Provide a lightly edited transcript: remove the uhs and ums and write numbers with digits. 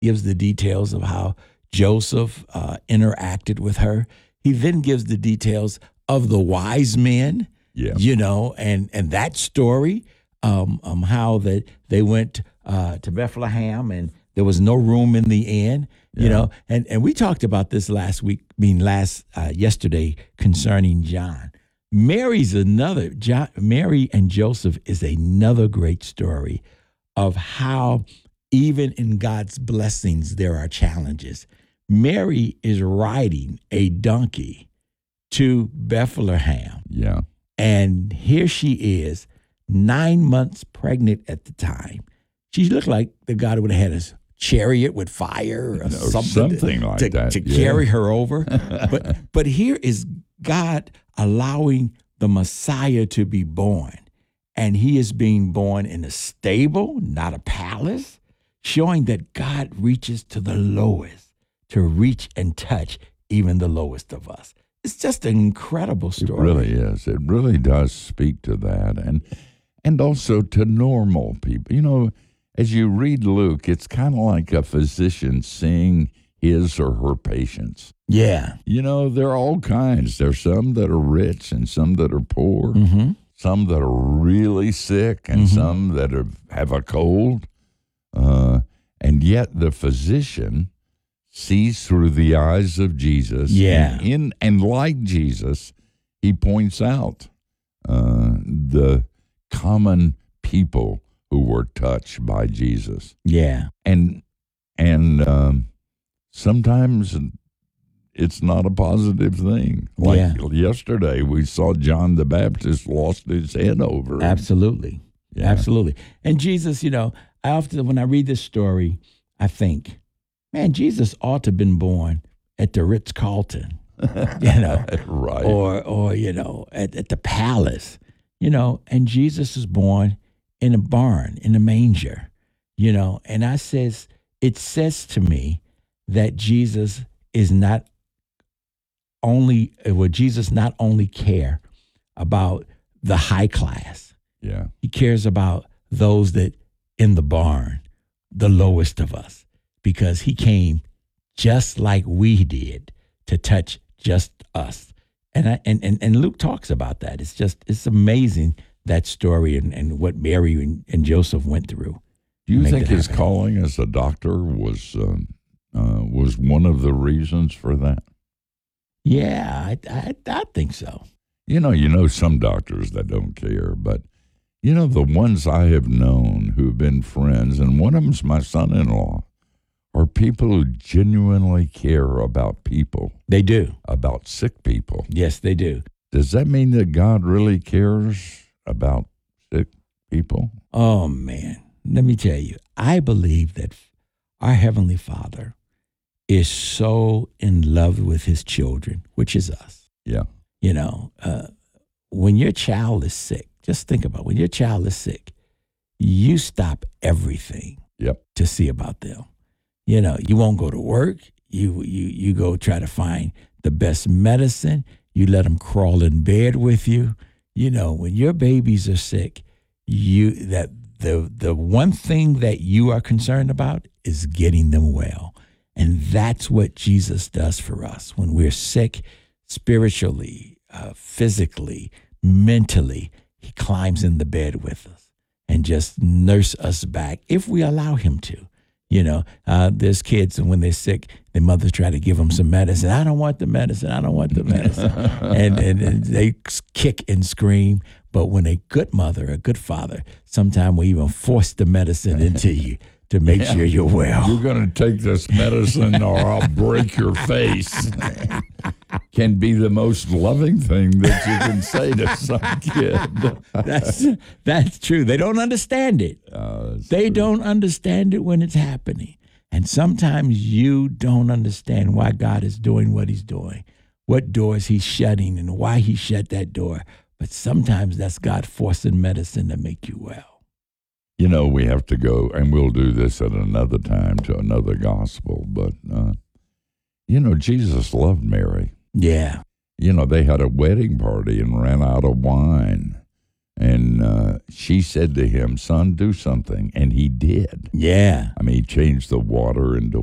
gives the details of how Joseph interacted with her. He then gives the details of the wise men, and that story, how that they went to Bethlehem and there was no room in the inn, and we talked about this yesterday concerning John. Mary and Joseph is another great story of how even in God's blessings, there are challenges. Mary is riding a donkey to Bethlehem. Yeah. And here she is, 9 months pregnant at the time. She looked like the God would have had a chariot with fire or something like that to carry her over. But here is God allowing the Messiah to be born. And he is being born in a stable, not a palace, showing that God reaches to the lowest to reach and touch even the lowest of us. It's just an incredible story. It really is. It really does speak to that and also to normal people. As you read Luke, it's kind of like a physician seeing his or her patients. Yeah. There are all kinds. There's some that are rich and some that are poor, some that are really sick and some that have a cold. And yet the physician sees through the eyes of Jesus. Yeah. And like Jesus, he points out the common people who were touched by Jesus. Yeah. And sometimes it's not a positive thing. Like yesterday, we saw John the Baptist lost his head over it. Absolutely. Yeah. Absolutely. And Jesus, I often, when I read this story, I think, man, Jesus ought to have been born at the Ritz-Carlton, right. Or at the palace, and Jesus is born in a barn, in a manger, and it says to me that Jesus not only care about the high class. Yeah. He cares about those that in the barn, the lowest of us, because he came just like we did to touch just us. And Luke talks about that. It's amazing, that story and what Mary and Joseph went through. Do you think his calling as a doctor was one of the reasons for that? Yeah, I think so. Some doctors that don't care, but the ones I have known who've been friends, and one of them's my son-in-law, are people who genuinely care about people. They do. About sick people. Yes, they do. Does that mean that God really cares about sick people? Oh, man. Let me tell you, I believe that our Heavenly Father is so in love with his children, which is us. Yeah. When your child is sick, just think about it. When your child is sick, you stop everything to see about them. You won't go to work. You go try to find the best medicine. You let them crawl in bed with you. When your babies are sick, the one thing that you are concerned about is getting them well. And that's what Jesus does for us. When we're sick spiritually, physically, mentally, he climbs in the bed with us and just nurse us back if we allow him to. There's kids, and when they're sick, their mothers try to give them some medicine. I don't want the medicine. I don't want the medicine. and they kick and scream. But when a good mother, a good father, sometimes we even force the medicine into you to make sure you're well. You're going to take this medicine or I'll break your face. Can be the most loving thing that you can say to some kid. That's true. They don't understand it. They don't understand it when it's happening. And sometimes you don't understand why God is doing what he's doing, what doors he's shutting and why he shut that door. But sometimes that's God forcing medicine to make you well. We have to go, and we'll do this at another time, to another gospel. But, Jesus loved Mary. Yeah. They had a wedding party and ran out of wine. And she said to him, son, do something. And he did. Yeah. I mean, he changed the water into